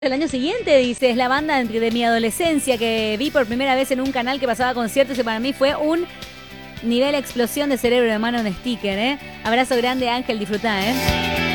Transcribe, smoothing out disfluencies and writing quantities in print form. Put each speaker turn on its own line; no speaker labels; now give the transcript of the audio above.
El año siguiente, dice, es la banda de mi adolescencia que vi por primera vez en un canal que pasaba conciertos y para mí fue un nivel explosión de cerebro de mano en sticker, ¿eh? Abrazo grande, Ángel, disfrutá, ¿eh?